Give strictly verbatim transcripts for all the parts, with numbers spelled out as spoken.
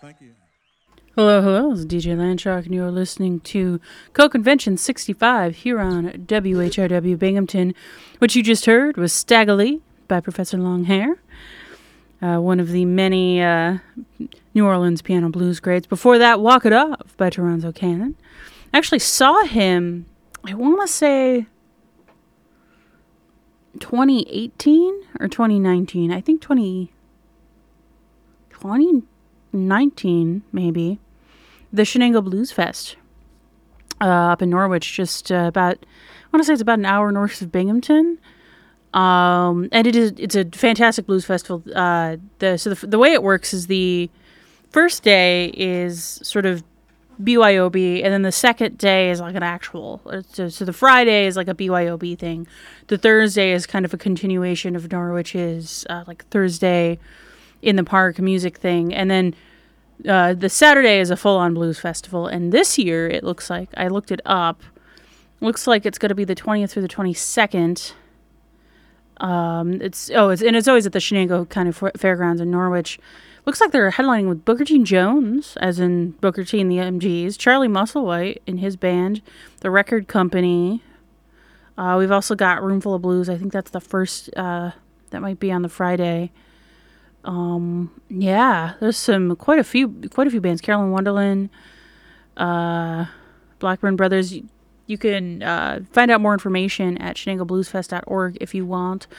Thank you. Hello, hello. This is D J Landshark, and you're listening to Co-Convention sixty-five here on W H R W Binghamton. What you just heard was Stagger Lee by Professor Longhair, uh, one of the many uh, New Orleans piano blues greats. Before that, Walk It Off by Toronzo Cannon. I actually saw him, I want to say twenty eighteen or twenty nineteen. I think twenty, twenty nineteen, maybe. The Shenango Blues Fest uh, up in Norwich, just uh, about, I want to say it's about an hour north of Binghamton. Um, and it is, it's a fantastic blues festival. Uh, the, so the, the way it works is the first day is sort of B Y O B, and then the second day is like an actual. So, so the Friday is like a B Y O B thing. The Thursday is kind of a continuation of Norwich's uh, like Thursday in the Park music thing. And then uh, the Saturday is a full-on blues festival. And this year, it looks like, I looked it up, looks like it's going to be the twentieth through the twenty-second. Um, it's, oh, it's, and it's always at the Shenango kind of fairgrounds in Norwich. Looks like they're headlining with Booker T. Jones, as in Booker T and the M Gs, Charlie Musselwhite in his band, The Record Company. Uh, we've also got Roomful of Blues. I think that's the first, uh, that might be on the Friday. Um, yeah, there's some, quite a few, quite a few bands. Carolyn Wonderland, uh, Blackburn Brothers. You, you can, uh, find out more information at shenango blues fest dot org if you want.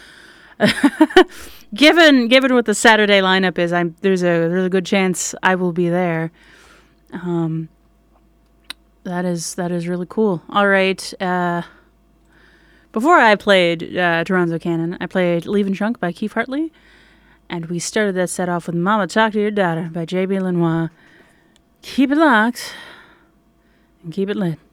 given, given what the Saturday lineup is, I'm, there's a, there's a good chance I will be there. Um, that is, that is really cool. All right. Uh, before I played, uh, Toronzo Cannon, I played Leavin' Chunk by Keith Hartley. And we started that set off with Mama Talk to Your Daughter by J B Lenoir. Keep it locked and keep it lit.